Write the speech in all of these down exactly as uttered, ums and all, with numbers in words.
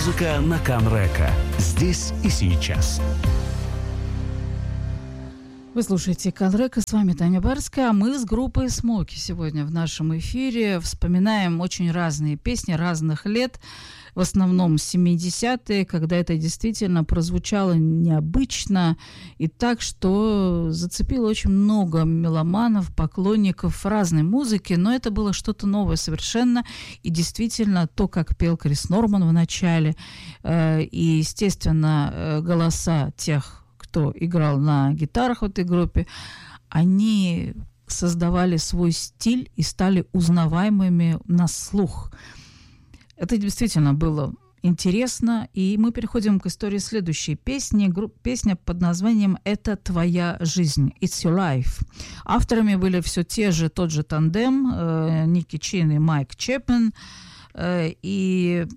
Музыка на Канрека. Здесь и сейчас. Вы слушаете Канрека, с вами Таня Барская, а мы с группой «Смоки» сегодня в нашем эфире вспоминаем очень разные песни разных лет, в основном семидесятые, когда это действительно прозвучало необычно и так, что зацепило очень много меломанов, поклонников разной музыки, но это было что-то новое совершенно, и действительно то, как пел Крис Норман в начале, э, и, естественно, э, голоса тех, кто играл на гитарах в этой группе, они создавали свой стиль и стали узнаваемыми на слух. Это действительно было интересно, и мы переходим к истории следующей песни. Гру- песня под названием «Это твоя жизнь», «It's your life». Авторами были все те же, тот же тандем, э, Ники Чин и Майк Чепмен, э, и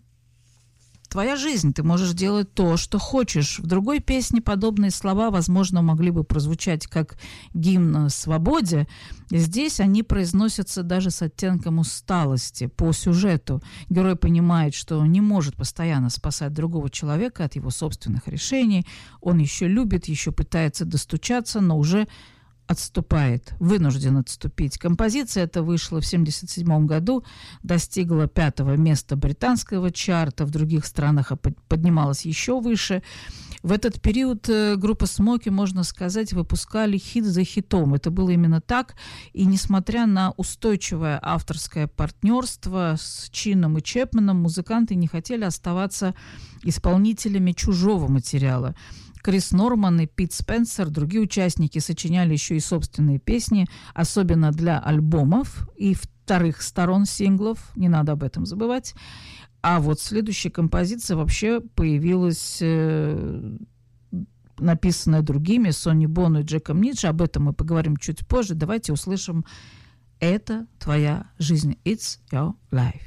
твоя жизнь, ты можешь делать то, что хочешь. В другой песне подобные слова, возможно, могли бы прозвучать как гимн свободе. Здесь они произносятся даже с оттенком усталости по сюжету. Герой понимает, что не может постоянно спасать другого человека от его собственных решений. Он еще любит, еще пытается достучаться, но уже отступает, вынужден отступить. Композиция эта вышла в семьдесят седьмом году, достигла пятого места британского чарта, в других странах поднималась еще выше. В этот период группа «Смоки», можно сказать, выпускали хит за хитом. Это было именно так, и несмотря на устойчивое авторское партнерство с Чином и Чепменом, музыканты не хотели оставаться исполнителями чужого материала. Крис Норман и Пит Спенсер, другие участники, сочиняли еще и собственные песни, особенно для альбомов и вторых сторон синглов, не надо об этом забывать. А вот следующая композиция вообще появилась, э, написанная другими, Сонни Бону и Джеком Ниджи, об этом мы поговорим чуть позже. Давайте услышим «Это твоя жизнь», «It's your life».